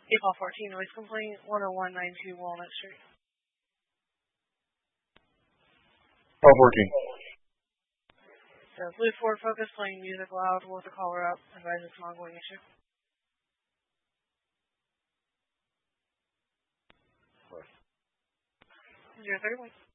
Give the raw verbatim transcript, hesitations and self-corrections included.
Call fourteen, noise complaint, one oh one ninety-two Walnut Street. Call fourteen. So, Blue Ford Focus playing music loud, woke the caller up, advise it's an ongoing issue. Zero thirty-one.